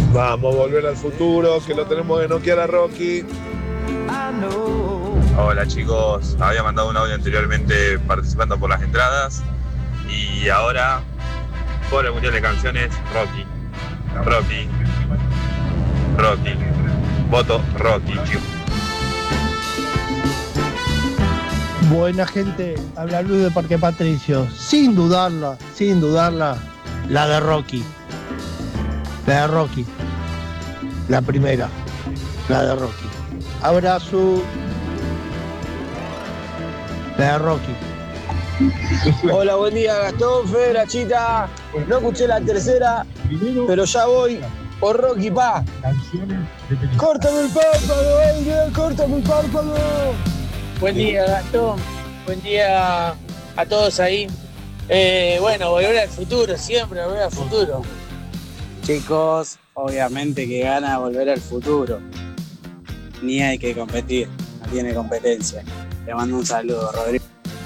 Vamos a volver al futuro, que lo tenemos de noquear a Rocky. Hola chicos, había mandado un audio anteriormente participando por las entradas y ahora por el Mundial de Canciones, Rocky. Voto Rocky, chicos. Buena gente, habla Luis de Parque Patricio. Sin dudarla, la de Rocky. La de Rocky. La primera, la de Rocky. Abrazo. La de Rocky. Hola, buen día, Gastón, Fedra, Chita. No escuché la tercera, pero ya voy por Rocky, pa. ¡Córtame el párpado, Adrián! ¡Córtame el párpado! Buen día, Gastón. Buen día a todos ahí. Bueno, volver al futuro, siempre volver al futuro. Chicos, obviamente que gana volver al futuro. Ni hay que competir, no tiene competencia. Le mando un saludo, Rodrigo.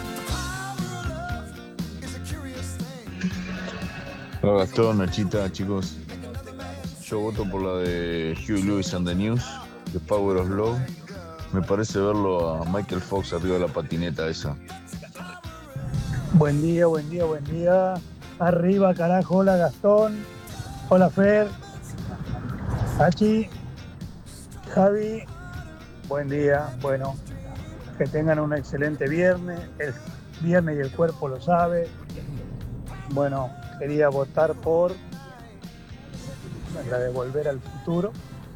Hola Gastón, Nachita, chicos. Yo voto por la de Huey Lewis and the News, The Power of Love. Me parece verlo a Michael Fox arriba de la patineta esa. Buen día. Arriba, carajo. Hola, Gastón. Hola, Fer. Hachi. Javi. Buen día. Bueno, que tengan un excelente viernes. El viernes y el cuerpo lo sabe. Bueno, quería votar por la de Volver al Futuro.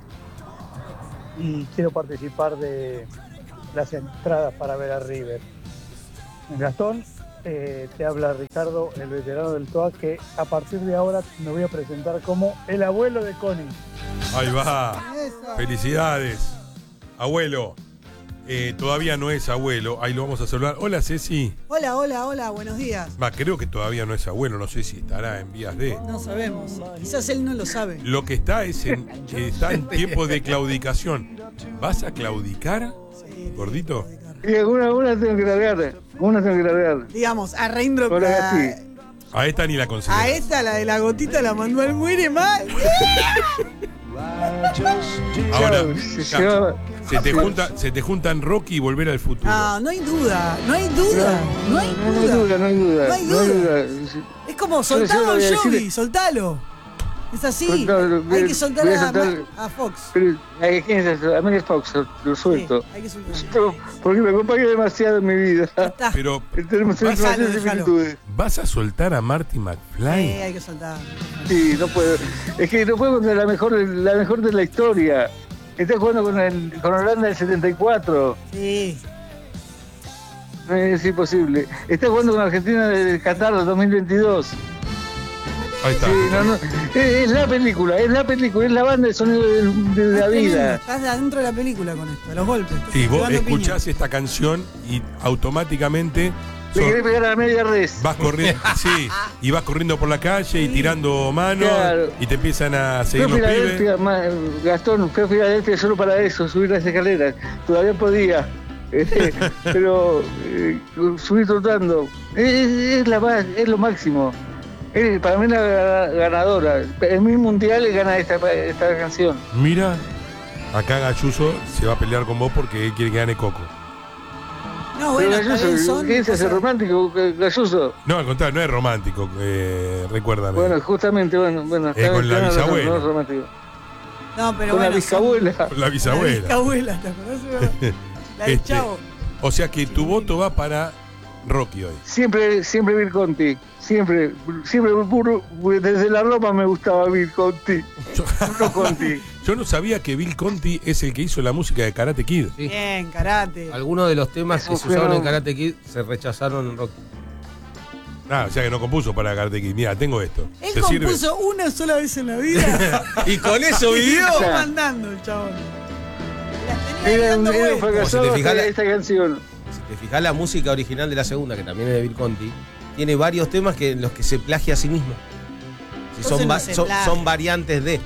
Y quiero participar de las entradas para ver a River. Gastón, te habla Ricardo, el veterano del TOA, que a partir de ahora me voy a presentar como el abuelo de Connie. Ahí va. Felicidades. Abuelo. Todavía no es abuelo. Ahí lo vamos a saludar. Hola, Ceci. Hola, buenos días. Creo que todavía no es abuelo. No sé si estará en vías de... No sabemos. Quizás él no lo sabe. Lo que está es está en tiempo de claudicación. ¿Vas a claudicar, Sí, gordito? Y una tengo que largar. Digamos, a Reindrop. A esta ni la considero. A esta, la de la gotita, la mandó al muere mal. Ahora, se te juntan Rocky y Volver al Futuro. No hay duda. No hay duda. Es como soltalo a Joey, soltalo. Es así. Hay que soltar a Fox. ¿Quién es eso? A mí es Fox, lo suelto. Sí, hay que soltarlo. Porque me acompaña demasiado en mi vida. Pero Tenemos demasiadas similitudes. ¿vas a soltar a Marty McFly? Sí, hay que soltar. Sí, no puedo. Es que no puedo contra la mejor de la historia. Está jugando con Holanda del 74. Sí. Es imposible. Está jugando con Argentina del Qatar del 2022. Ahí está. Sí, es la película, es la banda de sonido de la vida. Estás adentro de la película con esto, de los golpes. Sí, vos escuchás esta canción y automáticamente le querés pegar a la media res. vas corriendo, sí, y vas corriendo por la calle y tirando manos, claro, y te empiezan a seguir los pibes. Gastón, fui a Filadelfia solo para eso, subir las escaleras. Todavía podía. Pero subir trotando es lo máximo. Para mí la ganadora. En mi mundial gana esta canción. Mira, acá Galluso se va a pelear con vos porque él quiere que gane Coco. No, bueno, ¿qué es ese romántico, Galluso? No, al contrario, no es romántico, recuérdame. Bueno, justamente, bueno. Es con la bisabuela. No es romántico. No, pero con bueno. La bisabuela. Con la bisabuela. La bisabuela, ¿te acordás? La del Chavo. O sea que tu voto va para Rocky hoy. Siempre Bill Conti. Siempre puro, desde la ropa me gustaba Bill Conti. Conti. Yo no sabía que Bill Conti es el que hizo la música de Karate Kid. Sí. Bien, Karate. Algunos de los temas que se usaron en Karate Kid se rechazaron en Rocky. O sea que no compuso para Karate Kid. Mira, tengo esto. Él compuso una sola vez en la vida. Y con eso vivió. Estuvo mandando el chabón. Era un fracaso esta canción. Si te fijas, la música original de la segunda, que también es de Bill Conti, tiene varios temas en los que se plagia a sí mismo. Son variantes de.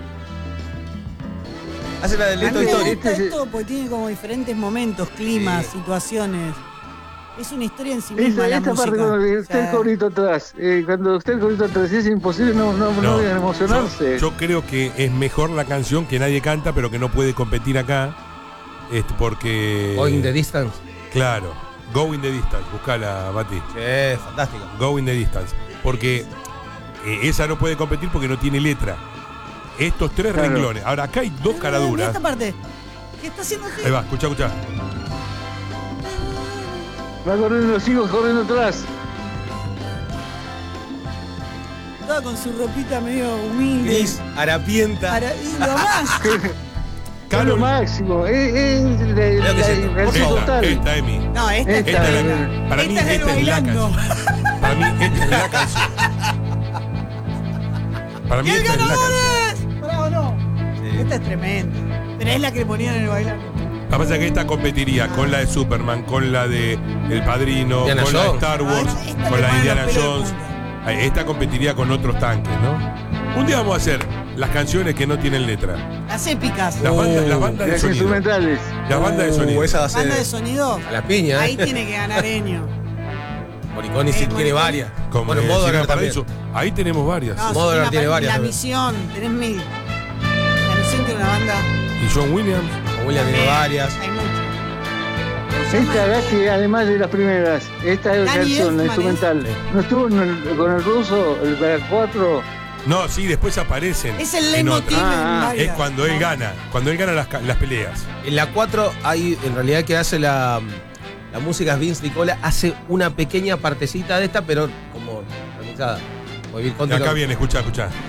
Hace la del Toy Story. Esto porque tiene como diferentes momentos, climas, situaciones. Es una historia en sí misma la Esta música. parte cuando está el corito atrás, cuando está el corito atrás es imposible no deben emocionarse. Yo creo que es mejor la canción que nadie canta, pero que no puede competir acá. Porque. Going the Distance. Claro, Going the Distance. Buscala, Mati. Sí, fantástico. Going the Distance. Porque esa no puede competir porque no tiene letra. Estos tres renglones. Ahora, acá hay dos caraduras. Esta parte. ¿Qué está haciendo? Ahí va, escuchá. Va corriendo los hijos corriendo atrás. Estaba con su ropita medio humilde. Gris, harapienta. Y lo más. Es lo máximo. Es la total. Esta, Emi. No, esta Para mí esta es la canción. Para mí esta es la canción. Para mí ¡Y el esta es la ganador canción. es! ¿Bravo o no? Esta es tremenda. Pero es la que le ponían en el bailando. Lo que pasa es que esta competiría con la de Superman, con la de El Padrino, Indiana con la de Jones. Star Wars, Esta con le la de ponen Indiana los pelos de Jones. punta. Esta competiría con otros tanques, ¿no? Un día vamos a hacer las canciones que no tienen letra. Las épicas. Las bandas de Las sonido. instrumentales. Las bandas de sonido. Esa va a ser Banda de sonido. a la piña. Ahí tiene que ganar Ennio. Morricone sí tiene varias. Como Bueno, en Modern Cinema también. Paradiso. Ahí tenemos varias. No, Modern sí, tiene varias La también. Misión, tenés 1000. La Misión tiene una banda. Y John Williams. Con William tiene varias. Hay muchas. Esta Gatti, además de las primeras, esta Danny canción, la Elfman, instrumental, ¿no estuvo con el ruso, el Black 4? No, sí, después aparecen. Es el en leitmotiv otras. en varias. Es cuando él gana. Cuando él gana las peleas. En la 4 hay, en realidad, que hace la música es Vince Nicola, hace una pequeña partecita de esta, pero como remixada. Y acá viene, escuchá.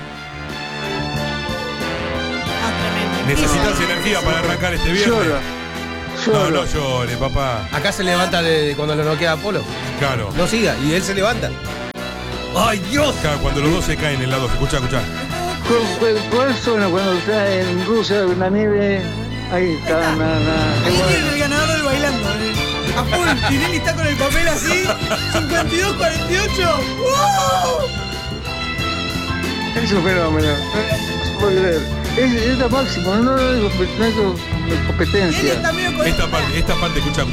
¿Necesitas energía para arrancar este viernes? No llores, papá. Acá se levanta de cuando lo noquea Apolo. Claro. No siga, y él se levanta. ¡Ay, Dios! Claro, cuando los dos se caen en la 2. Escuchá. ¿Cuál suena cuando está en Rusia, en la nieve? Ahí está, Ahí tiene el ganador del bailando. A full, Tinelli está con el papel así. 52-48. ¡Wow! Es un fenómeno. No se puede creer. Es lo máximo, no hay competencia. Esta parte, escuchá.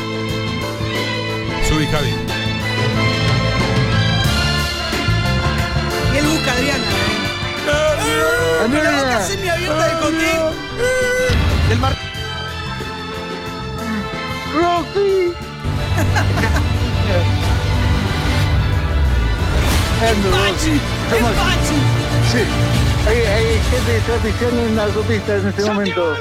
Subí, Javi. Y él busca a Adriana. Con la boca semiabierta de coté. Del mar. ¡Rocky! ¡El Pachi! Sí, hay gente que está pisteando en la autopista en este momento.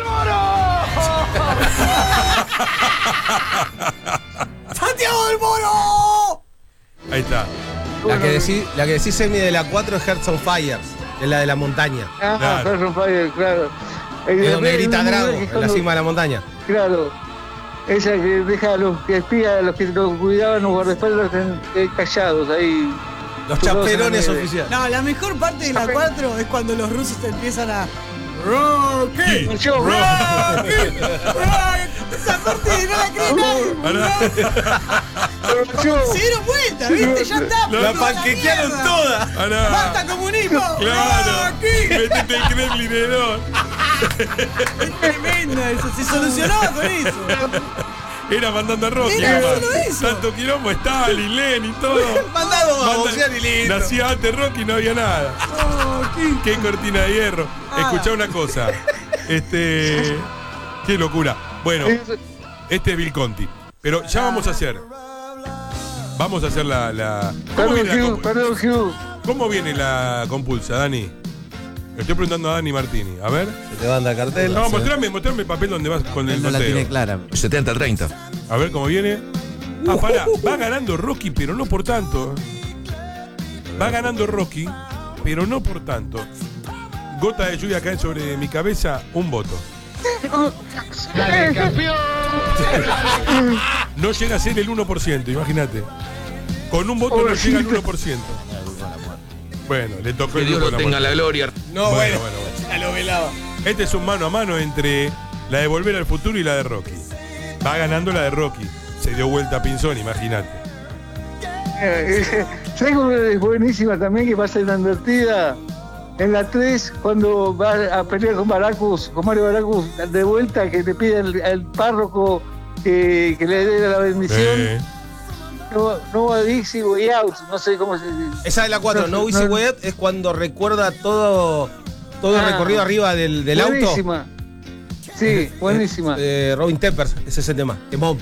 ¡Santiago del Moro! Ahí está. La que decís Semi de la 4 es Hearts on Fire, es la de la montaña. Claro. Hearts on Fire, claro. Es donde grita Drago, en la cima de la montaña. Claro. Esa que deja a los que espían, a los que los cuidaban, los guardaespaldas callados ahí. Los chaperones oficiales. No, la mejor parte de la 4 es cuando los rusos empiezan a. ¡Rocky! Yo, ¡Rocky! Esa parte no la cree nadie. Se dieron vuelta, ¿viste? Ya está. La panquequearon toda. ¡Basta comunismo! Claro. Metete el Kremlin en el. Es tremenda eso, se solucionaba con eso. Era mandando a Rocky. Era solo eso. Tanto quilombo, Stalin, Lenin, todo. Mandado a boxear y listo. Nacía antes Rocky y no había nada. Qué cortina de hierro. Escuchá una cosa. Qué locura. Bueno, este es Bill Conti. Pero ya vamos a hacer. Vamos a hacer la. Perdón, Hugh. ¿Cómo viene la compulsa, Dani? Le estoy preguntando a Dani Martini. A ver. Se levanta el cartel. No, mostrame el papel donde vas con el No la conteo. tiene clara. 70-30. A ver cómo viene. Pará, va ganando Rocky, pero no por tanto. Va ganando Rocky, pero no por tanto. Gota de lluvia cae sobre mi cabeza, un voto. ¡Dale, campeón! No llega a ser el 1%, imagínate. Con un voto no llega al 1%. Bueno, le tocó Que el Dios grupo lo tenga la gloria. No, bueno. Ya lo velaba. Este es un mano a mano entre la de Volver al Futuro y la de Rocky. Va ganando la de Rocky. Se dio vuelta a Pinzón, imagínate. ¿Sabes cómo es buenísima también que pasa en la invertida? En la 3, cuando va a pelear con Mario Baracus, de vuelta, que le pide al párroco que le dé la bendición. No Easy Way Out, no sé cómo se dice. Esa de la 4, No Easy Way Out, es cuando recuerda todo el recorrido arriba del buenísima. auto. Sí, buenísima. Robin Peppers, es ese tema. Temón.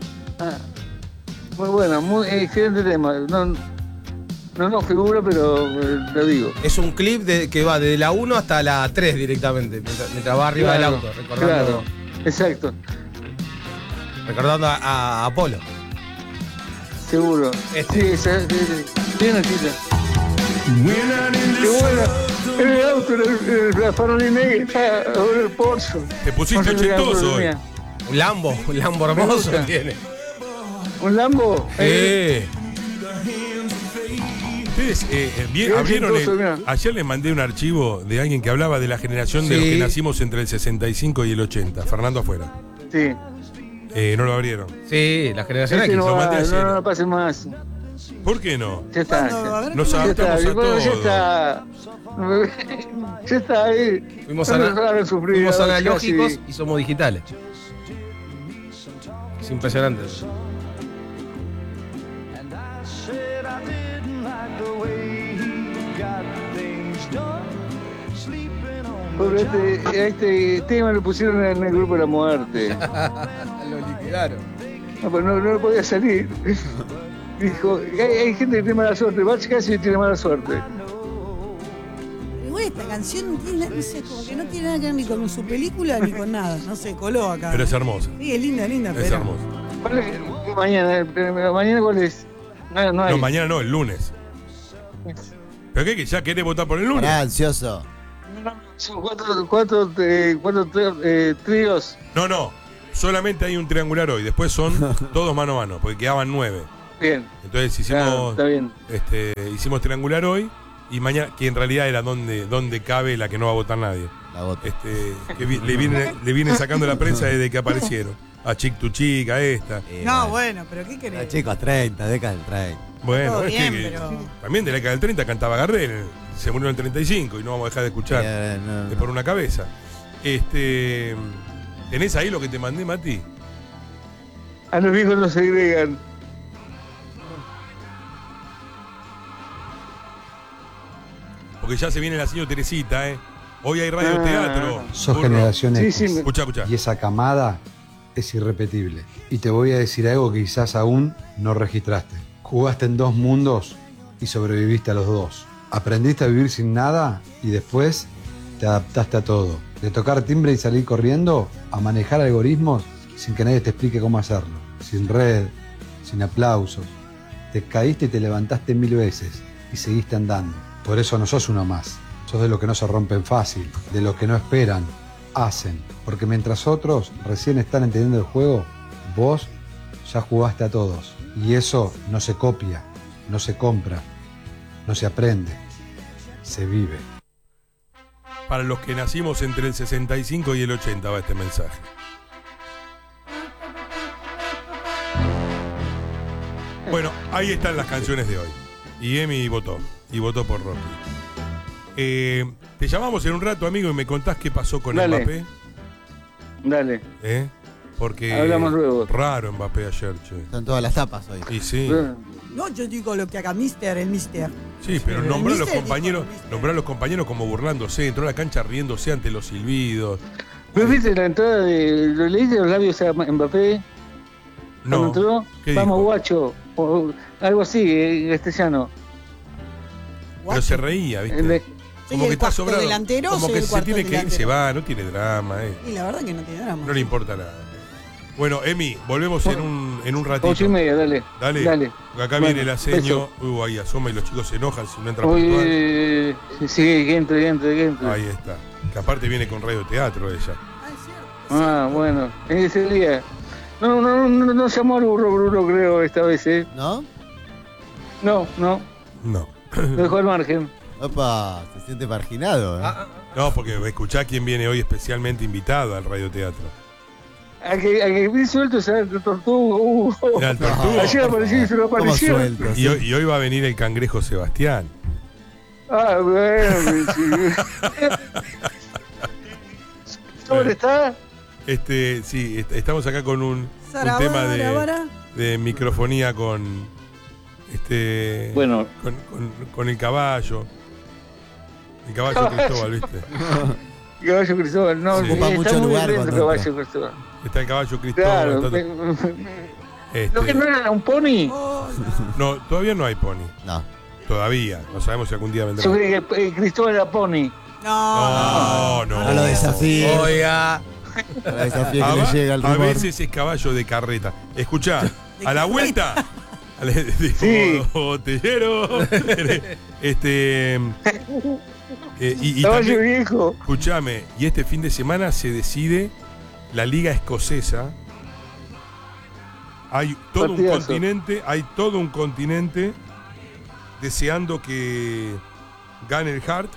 Muy buena, muy excelente tema. No figura, pero lo digo. Es un clip que va desde la 1 hasta la 3 directamente, mientras va arriba del auto, recordando. Claro, exacto. Recordando a Apolo. Seguro. Sí, bien Chita. Qué bueno. En el auto, la Ferrari negra, ahora el Porsche. Te pusiste ochentoso hoy. Un Lambo hermoso tiene. ¿Un Lambo? Ustedes abrieron ayer les mandé un archivo de alguien que hablaba de la generación de los que nacimos entre el 65 y el 80. Fernando afuera. Sí. ¿No lo abrieron? Sí, la generación X. No pase más. ¿Por qué no? Ya está. Nos adaptamos a todo. Ya está ahí. Fuimos analógicos y somos digitales. Es impresionante. Por este tema lo pusieron en el grupo de la muerte. Lo liquidaron. No, pues no podía salir. Dijo, hay gente que tiene mala suerte. Bach casi tiene mala suerte. Pero esta canción no sé, como que no tiene nada que ver ni con su película ni con nada. No sé, coló acá. Pero es hermosa. Sí, es linda, Es pero... hermosa. ¿Cuál es mañana cuál es? No hay. No, mañana no, el lunes. ¿Pero qué? ¿Que ya querés votar por el lunes? Ansioso. Son cuatro tríos. No. Solamente hay un triangular hoy. Después son todos mano a mano, porque quedaban 9. Bien. Entonces hicimos, está bien. Hicimos triangular hoy y mañana, que en realidad era donde cabe la que no va a votar nadie. Que le viene sacando la prensa desde que aparecieron. A Chick to Chick, a esta. No, bueno, pero ¿qué querés? Chicos, 30, década del 30. Bueno, todo es bien, que pero... también de la década del 30 cantaba Gardel. Se murió en el 35 y no vamos a dejar de escuchar de por una cabeza. ¿Tenés ahí lo que te mandé, Mati? A los viejos no se agregan. Porque ya se viene la señora Teresita, ¿eh? Hoy hay radioteatro. Sos generación X. Sí. Escuchá. Y esa camada es irrepetible. Y te voy a decir algo que quizás aún no registraste. Jugaste en 2 mundos y sobreviviste a los 2. Aprendiste a vivir sin nada y después te adaptaste a todo. De tocar timbre y salir corriendo a manejar algoritmos sin que nadie te explique cómo hacerlo. Sin red, sin aplausos. Te caíste y te levantaste 1000 veces y seguiste andando. Por eso no sos uno más. Sos de los que no se rompen fácil, de los que no esperan, hacen. Porque mientras otros recién están entendiendo el juego, vos ya jugaste a todos. Y eso no se copia, no se compra, no se aprende, se vive. Para los que nacimos entre el 65 y el 80 va este mensaje. Bueno, ahí están las canciones de hoy. Y Emi votó por Rocky. Te llamamos en un rato, amigo, y me contás qué pasó con Mbappé. Dale. Porque hablamos luego. Raro Mbappé ayer, che. Están todas las tapas hoy. Y sí. No, yo digo lo que haga el Mister. Sí, pero nombró a los compañeros como burlándose, entró a la cancha riéndose ante los silbidos. ¿No viste la entrada ¿lo leíste los labios a Mbappé? No. Entró, vamos guacho, o algo así, en castellano. Pero se reía, ¿viste? Como que está sobrado. Delantero, como que se tiene delantero. que ir, se va, no tiene drama. Y la verdad que no tiene drama. No le importa nada. Bueno, Emi, volvemos en un ratito. 8:30, dale. Porque acá viene el aceño. Ahí asoma y los chicos se enojan si no entra puntual. Sí, que entre. Ahí está. Que aparte viene con radioteatro ella. Bueno. En ese día. No llamó al Bruno, creo, esta vez, ¿eh? ¿No? No. No. Lo dejó al margen. Opa, se siente marginado, ¿eh? No, porque escuchá quién viene hoy especialmente invitado al radioteatro. A que vi suelto el tortugo. El tortugo. Ayer apareció y se lo apareció. Y hoy va a venir el cangrejo Sebastián. Bueno. ¿Dónde está? Sí, estamos acá con un tema de microfonía con Bueno. con el caballo. El caballo Cristóbal, ¿viste? Caballo Cristóbal, no, Sí. está Ocupa muy mucho lugar lento cuando Caballo Cristóbal. Está el caballo Cristóbal. Claro, está- ¿lo que no era un pony? No, todavía no hay pony. No. Todavía. No sabemos si algún día vendrá. Yo creí que Cristóbal era pony. No. No lo desafíes. Oiga. No lo desafíes que le llega el A rumor. veces es caballo de carreta. Escuchá, a la vuelta. Sí. Botellero. Y Caballo también, viejo. escuchame, y este fin de semana se decide la Liga Escocesa. Hay todo un continente deseando que gane el Heart.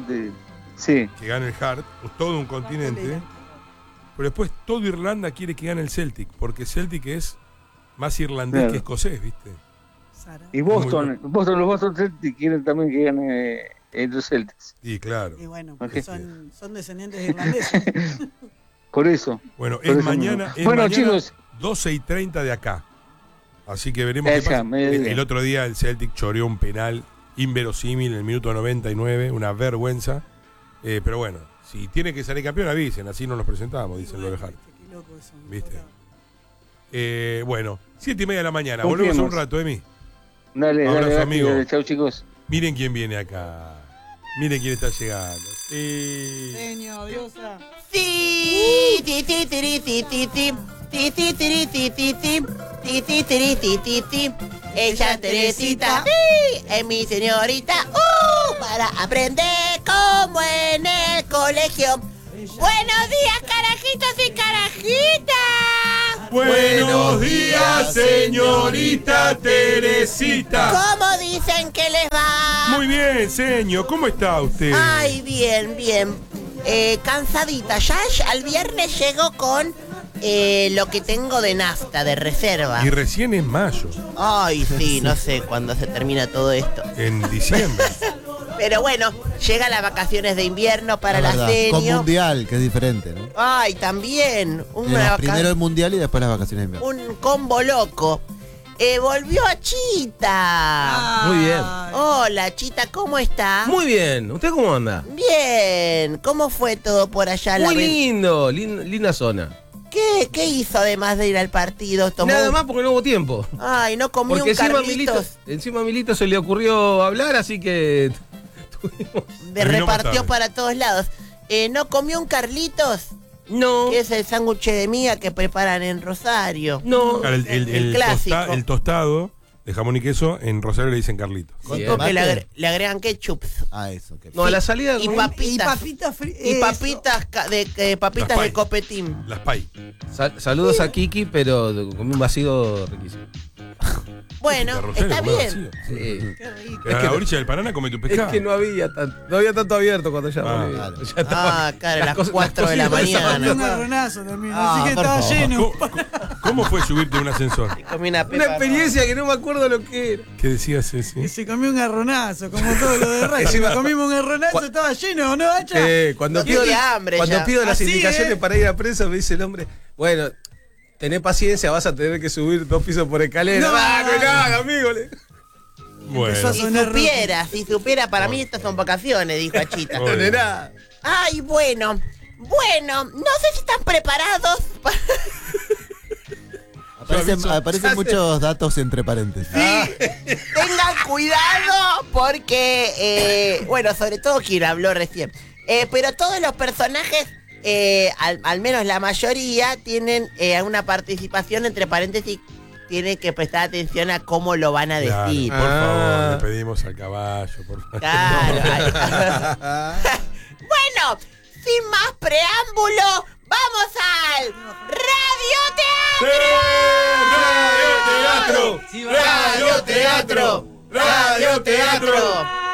Sí. Que gane el Heart, todo un continente. Pero después todo Irlanda quiere que gane el Celtic, porque Celtic es más irlandés Claro. que escocés, ¿viste? Y los Boston Celtics quieren también que gane los Celtics. Sí, claro. Y bueno, Ok. son descendientes de irlandeses. Por eso. Bueno, Por es eso mañana, mismo. es Bueno, mañana chicos. 12:30 de acá. Así que veremos qué Esa, pasa. mediodía. El otro día el Celtic choreó un penal inverosímil en el minuto 99, una vergüenza. Pero bueno, si tiene que salir campeón, avisen, así no nos presentamos, dicen los de Hart. ¿Viste? Bueno, 7:30 de la mañana. Confiemos. Volvemos un rato, Emi. Dale, Abrazo, dale, amigo. dale. Chau, chicos. Miren quién viene acá. Miren quién está llegando. Sí. Señor, diosa. Sí, sí, sí, sí, sí, sí, sí, sí, sí, sí, sí, sí, sí, sí, sí, sí, sí, sí, sí, sí. Ella Teresita, sí, es mi señorita, para aprender como en el colegio. Buenos días, carajitos y carajitas. Buenos días, señorita Teresita. ¿Cómo dicen que les va? Muy bien, señor. ¿Cómo está usted? Ay, bien, bien. Cansadita. Ya al viernes llego con lo que tengo de nafta, de reserva. Y recién es mayo. Ay, sí, no sé cuándo se termina todo esto. En diciembre. Pero bueno, llegan las vacaciones de invierno para la Con Senio. mundial, que es diferente, ¿no? Ay, también. Primero el mundial y después las vacaciones de invierno. Un combo loco. Volvió a Chita. Muy bien. Hola, Chita, ¿cómo está? Muy bien. ¿Usted cómo anda? Bien. ¿Cómo fue todo por allá? Muy lindo. Linda zona. ¿Qué hizo además de ir al partido? Nada más porque no hubo tiempo. Ay, no comió Porque un Carlitos. encima a Milito se le ocurrió hablar, así que Repartió para todos lados. ¿No comió un Carlitos? No. Que es el sándwich de mía que preparan en Rosario. No. Claro, el clásico. tostado de jamón y queso en Rosario le dicen Carlitos. Porque le agregan ketchup. Ah, eso. No, a la salida. Y papitas. Y papitas papitas de copetín. Las pay. Saludos a Kiki, pero comí un vacío riquísimo. Bueno, está bien. Sí. Pero a la orilla del Paraná come tu pescado. Es que no había tanto abierto cuando ya volví. Ya estaba- claro, las las 4 de la mañana. Un garronazo también, así que estaba lleno. ¿Cómo fue subirte a un ascensor? Una experiencia que no me acuerdo lo que era. ¿Qué decías, Ceci? Y se comió un garronazo, como todo lo de Racing. Encima- Comimos un garronazo, estaba lleno, ¿no, Hacha? Cuando No pido, tenía hambre cuando ya. pido las Así, indicaciones para ir a prensa, me dice el hombre, bueno, tené paciencia, vas a tener que subir 2 pisos por escalera. No. No haga, amigo. Bueno. Si supiera, para mí estas son vacaciones, dijo Achita. Bueno. Nena. Ay, bueno, no sé si están preparados. Aparecen muchos datos entre paréntesis. Tengan cuidado porque, bueno, sobre todo quien habló recién. Pero todos los personajes, al menos la mayoría, tienen una participación entre paréntesis. Tienen que prestar atención a cómo lo van a Claro, decir. por favor, le pedimos al caballo, por favor. Claro. Bueno, sin más preámbulo, vamos al radioteatro. ¡Radioteatro! ¡Radioteatro! ¡Radioteatro!